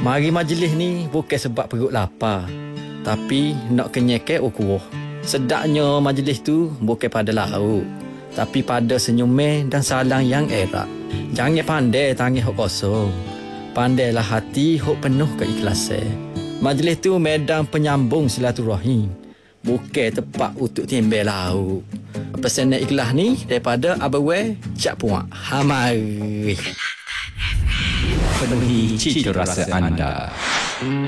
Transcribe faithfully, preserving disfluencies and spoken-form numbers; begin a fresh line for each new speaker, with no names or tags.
Mari majlis ni bukan sebab perut lapar, tapi nak kenyekek ukuh. Sedaknya majlis tu bukan pada lauk, tapi pada senyuman dan salang yang erat. Jangan pandai tangan hok kosong, pandailah hati hok penuh keikhlasan. Majlis tu medan penyambung silaturahim, bukan tempat untuk timbel lauk. Pesanan ikhlas ni daripada Abawe Cak Puak. Ha mari.
Penuhi cita rasa anda.